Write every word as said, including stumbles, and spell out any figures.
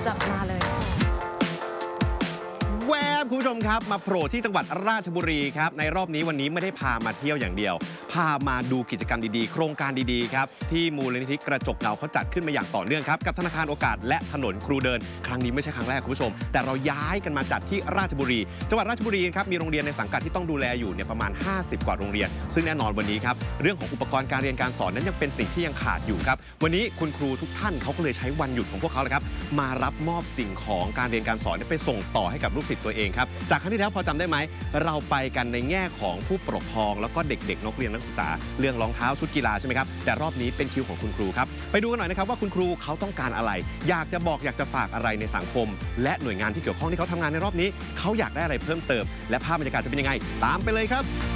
จะมาเลยแวบคุณผู้ชมครับมาโผล่ที่จังหวัดราชบุรีครับในรอบนี้วันนี้ไม่ได้พามาเที่ยวอย่างเดียวพามาดูกิจกรรมดีๆโครงการดีๆครับที่มูลนิธิกระจกเงาเขาจัดขึ้นมาอย่างต่อเนื่องครับกับธนาคารโอกาสและถนนครูเดินครั้งนี้ไม่ใช่ครั้งแรกคุณผู้ชมแต่เราย้ายกันมาจัดที่ราชบุรีจังหวัดราชบุรีครับมีโรงเรียนในสังกัดที่ต้องดูแลอยู่เนี่ยประมาณห้าสิบกว่าโรงเรียนซึ่งแน่นอนวันนี้ครับเรื่องของอุปกรณ์การเรียนการสอนนั้นยังเป็นสิ่งที่ยังขาดอยู่ครับวันนี้คุณครูทุกท่านเขาก็เลยใช้วันหยุดของพวกเขาเลยครับมารับมอบสิ่งของการเรียนการสอนไปส่งต่อให้กับลูกศิษย์ตัวเองครับจากครั้งที่แล้วพอจำได้ไหมเราไปกันในแง่ของผู้ปกครองแล้วก็เด็กๆนักเรียนนักศึกษาเรื่องรองเท้าชุดกีฬาใช่ไหมครับแต่รอบนี้เป็นคิวของคุณครูครับไปดูกันหน่อยนะครับว่าคุณครูเขาต้องการอะไรอยากจะบอกอยากจะฝากอะไรในสังคมและหน่วยงานที่เกี่ยวข้องที่เขาทำงานในรอบนี้เขาอยากได้อะไรเพิ่มเติมและภาพบรรยากาศจะเป็นยังไงตามไปเลยครับ